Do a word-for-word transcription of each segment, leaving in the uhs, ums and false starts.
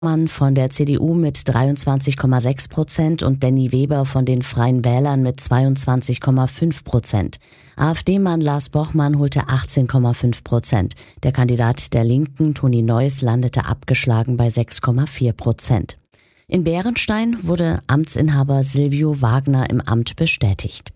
Mann von der C D U mit dreiundzwanzig Komma sechs Prozent und Danny Weber von den Freien Wählern mit zweiundzwanzig Komma fünf Prozent. AfD-Mann Lars Bochmann holte achtzehn Komma fünf Prozent. Der Kandidat der Linken, Toni Neuss, landete abgeschlagen bei sechs Komma vier Prozent. In Bärenstein wurde Amtsinhaber Silvio Wagner im Amt bestätigt.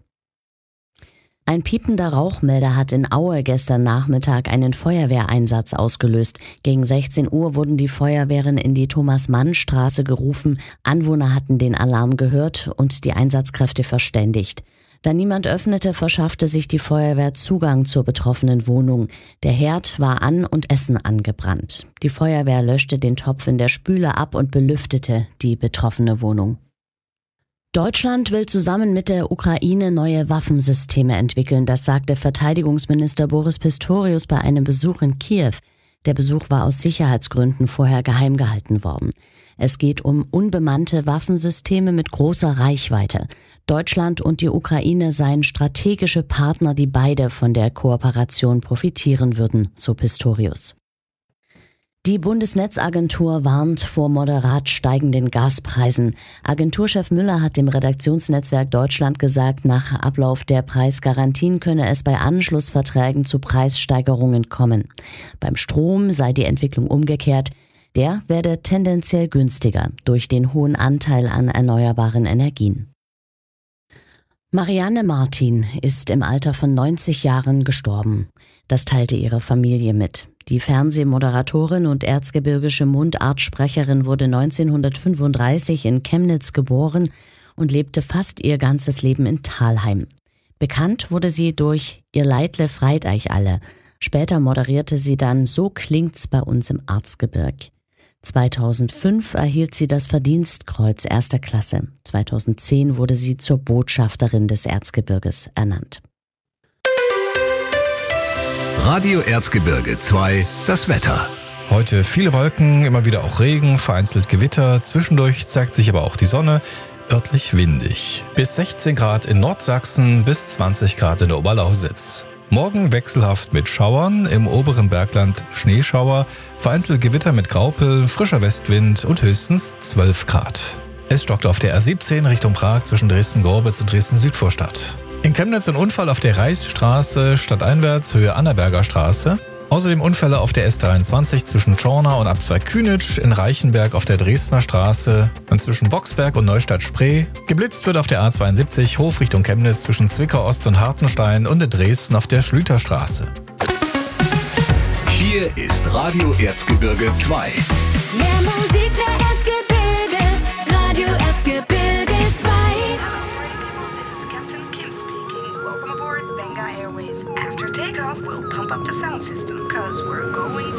Ein piepender Rauchmelder hat in Aue gestern Nachmittag einen Feuerwehreinsatz ausgelöst. Gegen sechzehn Uhr wurden die Feuerwehren in die Thomas-Mann-Straße gerufen. Anwohner hatten den Alarm gehört und die Einsatzkräfte verständigt. Da niemand öffnete, verschaffte sich die Feuerwehr Zugang zur betroffenen Wohnung. Der Herd war an und Essen angebrannt. Die Feuerwehr löschte den Topf in der Spüle ab und belüftete die betroffene Wohnung. Deutschland will zusammen mit der Ukraine neue Waffensysteme entwickeln, das sagte Verteidigungsminister Boris Pistorius bei einem Besuch in Kiew. Der Besuch war aus Sicherheitsgründen vorher geheim gehalten worden. Es geht um unbemannte Waffensysteme mit großer Reichweite. Deutschland und die Ukraine seien strategische Partner, die beide von der Kooperation profitieren würden, so Pistorius. Die Bundesnetzagentur warnt vor moderat steigenden Gaspreisen. Agenturchef Müller hat dem Redaktionsnetzwerk Deutschland gesagt, nach Ablauf der Preisgarantien könne es bei Anschlussverträgen zu Preissteigerungen kommen. Beim Strom sei die Entwicklung umgekehrt. Der werde tendenziell günstiger durch den hohen Anteil an erneuerbaren Energien. Marianne Martin ist im Alter von neunzig Jahren gestorben. Das teilte ihre Familie mit. Die Fernsehmoderatorin und erzgebirgische Mundartsprecherin wurde neunzehnhundertfünfunddreißig in Chemnitz geboren und lebte fast ihr ganzes Leben in Thalheim. Bekannt wurde sie durch Ihr Leidle freit euch alle. Später moderierte sie dann So klingt's bei uns im Erzgebirg. zweitausendfünf erhielt sie das Verdienstkreuz erster Klasse. zweitausendzehn wurde sie zur Botschafterin des Erzgebirges ernannt. Radio Erzgebirge zwei, das Wetter. Heute viele Wolken, immer wieder auch Regen, vereinzelt Gewitter. Zwischendurch zeigt sich aber auch die Sonne. Örtlich windig. Bis sechzehn Grad in Nordsachsen, bis zwanzig Grad in der Oberlausitz. Morgen wechselhaft mit Schauern, im oberen Bergland Schneeschauer, vereinzelt Gewitter mit Graupel, frischer Westwind und höchstens zwölf Grad. Es stockt auf der R siebzehn Richtung Prag zwischen Dresden-Gorbitz und Dresden-Südvorstadt. In Chemnitz ein Unfall auf der Reichsstraße, stadteinwärts Höhe Annaberger Straße. Außerdem Unfälle auf der S dreiundzwanzig zwischen Schorna und Abzweig Kühnitsch, in Reichenberg auf der Dresdner Straße und zwischen Boxberg und Neustadt-Spree. Geblitzt wird auf der A zweiundsiebzig Hof Richtung Chemnitz zwischen Zwickau Ost und Hartenstein und in Dresden auf der Schlüterstraße. Hier ist Radio Erzgebirge zwei. Mehr Musik, mehr Erzgebirge, Radio Erzgebirge zwei. This is Captain Kim speaking. Welcome aboard Benga Airways. After takeoff, we'll pump up the sound system, cause we're going